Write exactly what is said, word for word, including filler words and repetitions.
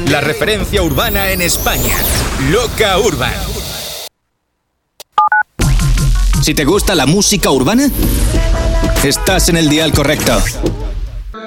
La referencia urbana en España. Loca Urban. Si te gusta la música urbana, estás en el dial correcto.